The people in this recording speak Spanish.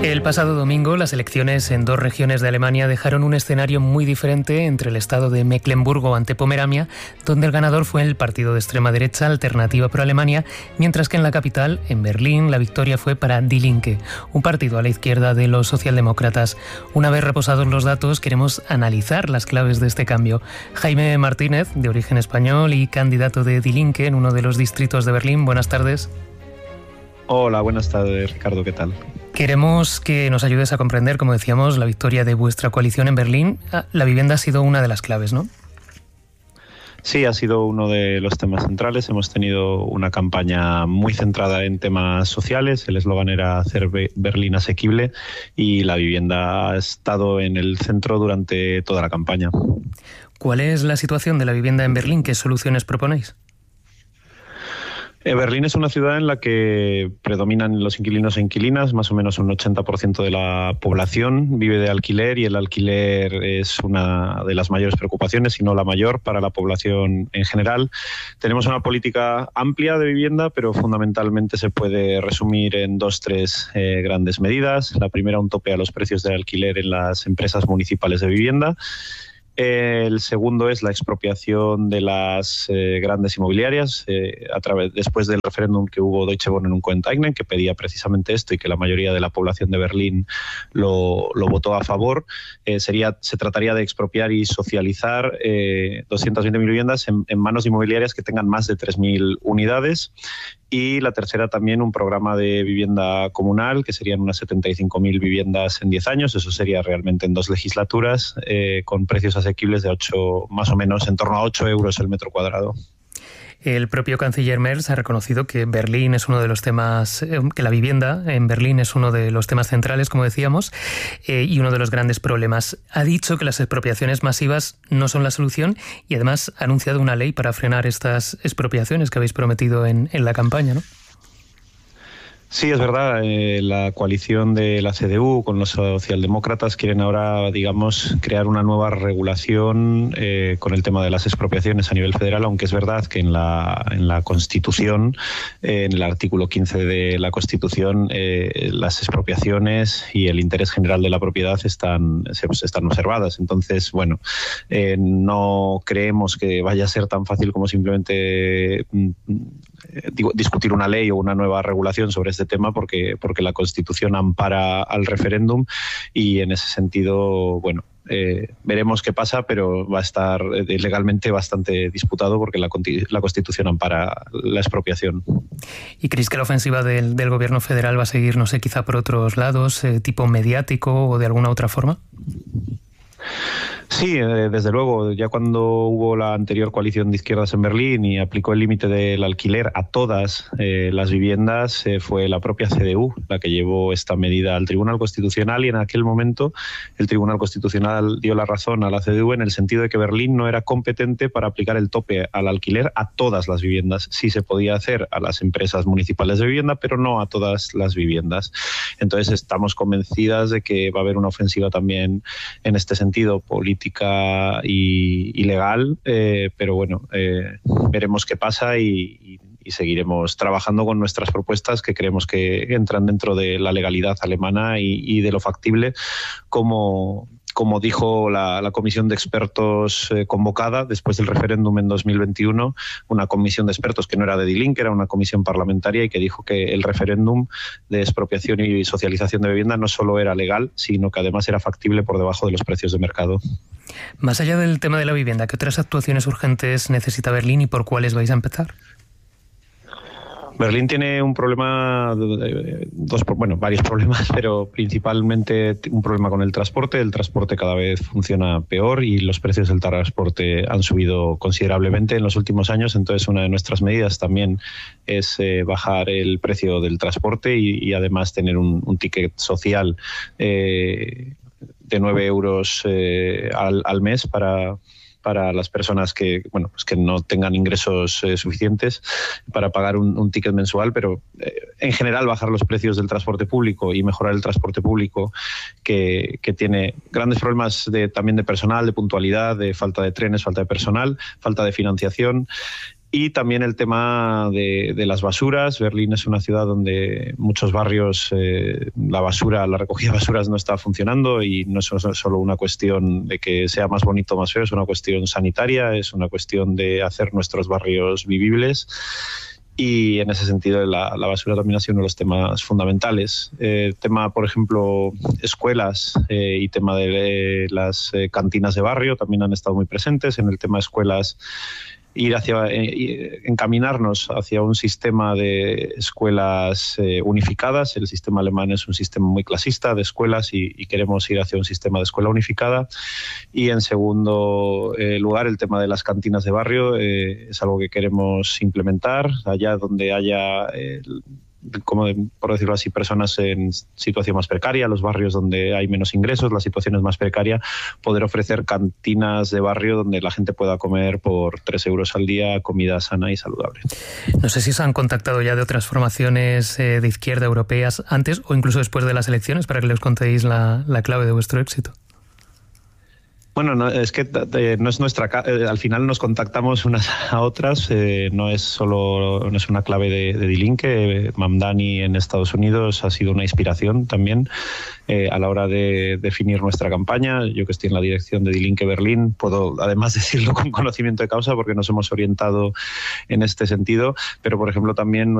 El pasado domingo, las elecciones en dos regiones de Alemania dejaron un escenario muy diferente entre el estado de Mecklemburgo ante Pomerania, donde el ganador fue el partido de extrema derecha Alternativa pro Alemania, mientras que en la capital, en Berlín, la victoria fue para Die Linke, un partido a la izquierda de los socialdemócratas. Una vez reposados los datos, queremos analizar las claves de este cambio. Jaime Martínez, de origen español y candidato de Die Linke en uno de los distritos de Berlín. Buenas tardes. Hola, buenas tardes, Ricardo, ¿qué tal? Queremos que nos ayudes a comprender, como decíamos, la victoria de vuestra coalición en Berlín. La vivienda ha sido una de las claves, ¿no? Sí, ha sido uno de los temas centrales. Hemos tenido una campaña muy centrada en temas sociales. El eslogan era hacer Berlín asequible y la vivienda ha estado en el centro durante toda la campaña. ¿Cuál es la situación de la vivienda en Berlín? ¿Qué soluciones proponéis? Berlín es una ciudad en la que predominan los inquilinos e inquilinas. Más o menos un 80% de la población vive de alquiler y el alquiler es una de las mayores preocupaciones, si no la mayor, para la población en general. Tenemos una política amplia de vivienda, pero fundamentalmente se puede resumir en tres grandes medidas. La primera, un tope a los precios de alquiler en las empresas municipales de vivienda. El segundo es la expropiación de las grandes inmobiliarias después del referéndum que hubo Deutsche Wohnen und Co-Enteignen, que pedía precisamente esto y que la mayoría de la población de Berlín lo votó a favor. Se trataría de expropiar y socializar 220.000 viviendas en manos de inmobiliarias que tengan más de 3.000 unidades. Y la tercera también un programa de vivienda comunal, que serían unas 75.000 viviendas en 10 años. Eso sería realmente en 2 legislaturas, con precios asequibles de más o menos en torno a 8 euros el metro cuadrado. El propio canciller Merz ha reconocido que Berlín es uno de los temas, que la vivienda en Berlín es uno de los temas centrales, como decíamos, y uno de los grandes problemas. Ha dicho que las expropiaciones masivas no son la solución y además ha anunciado una ley para frenar estas expropiaciones que habéis prometido en la campaña, ¿no? Sí, es verdad. La coalición de la CDU con los socialdemócratas quieren ahora, digamos, crear una nueva regulación con el tema de las expropiaciones a nivel federal, aunque es verdad que en la Constitución, en el artículo 15 de la Constitución, las expropiaciones y el interés general de la propiedad están observadas. Entonces, bueno, no creemos que vaya a ser tan fácil como simplemente discutir una ley o una nueva regulación sobre este tema, porque la Constitución ampara al referéndum y en ese sentido, bueno, veremos qué pasa, pero va a estar legalmente bastante disputado porque la Constitución ampara la expropiación. ¿Y creéis que la ofensiva del gobierno federal va a seguir, no sé, quizá por otros lados, tipo mediático o de alguna otra forma? Sí, desde luego. Ya cuando hubo la anterior coalición de izquierdas en Berlín y aplicó el límite del alquiler a todas las viviendas, fue la propia CDU la que llevó esta medida al Tribunal Constitucional, y en aquel momento el Tribunal Constitucional dio la razón a la CDU en el sentido de que Berlín no era competente para aplicar el tope al alquiler a todas las viviendas. Sí se podía hacer a las empresas municipales de vivienda, pero no a todas las viviendas. Entonces estamos convencidas de que va a haber una ofensiva también en este sentido, política y legal, pero bueno, veremos qué pasa y seguiremos trabajando con nuestras propuestas, que creemos que entran dentro de la legalidad alemana y de lo factible, como dijo la comisión de expertos convocada después del referéndum en 2021, una comisión de expertos que no era de Die Linke, era una comisión parlamentaria, y que dijo que el referéndum de expropiación y socialización de vivienda no solo era legal, sino que además era factible por debajo de los precios de mercado. Más allá del tema de la vivienda, ¿qué otras actuaciones urgentes necesita Berlín y por cuáles vais a empezar? Berlín tiene un problema, varios problemas, pero principalmente un problema con el transporte. El transporte cada vez funciona peor y los precios del transporte han subido considerablemente en los últimos años. Entonces, una de nuestras medidas también es bajar el precio del transporte y además tener un ticket social de 9 euros al mes para las personas que no tengan ingresos suficientes para pagar un ticket mensual, pero en general bajar los precios del transporte público y mejorar el transporte público, que tiene grandes problemas también de personal, de puntualidad, de falta de trenes, falta de personal, falta de financiación. Y también el tema de las basuras. Berlín es una ciudad donde muchos barrios la recogida de basuras no está funcionando, y no es solo una cuestión de que sea más bonito o más feo, es una cuestión sanitaria, es una cuestión de hacer nuestros barrios vivibles. Y en ese sentido la basura también ha sido uno de los temas fundamentales. Tema, por ejemplo, escuelas y tema de las cantinas de barrio también han estado muy presentes. En el tema de escuelas, encaminarnos hacia un sistema de escuelas unificadas. El sistema alemán es un sistema muy clasista de escuelas, y queremos ir hacia un sistema de escuela unificada. Y en segundo lugar, el tema de las cantinas de barrio es algo que queremos implementar allá donde haya por decirlo así, personas en situación más precaria, los barrios donde hay menos ingresos, la situación es más precaria, poder ofrecer cantinas de barrio donde la gente pueda comer por 3 euros al día comida sana y saludable. No sé si se han contactado ya de otras formaciones de izquierda europeas antes o incluso después de las elecciones para que les contéis la clave de vuestro éxito. Bueno, no, es que no es al final nos contactamos unas a otras, no es una clave de Die Linke. Mamdani en Estados Unidos ha sido una inspiración también a la hora de definir nuestra campaña. Yo, que estoy en la dirección de Die Linke Berlín, puedo además decirlo con conocimiento de causa porque nos hemos orientado en este sentido, pero por ejemplo también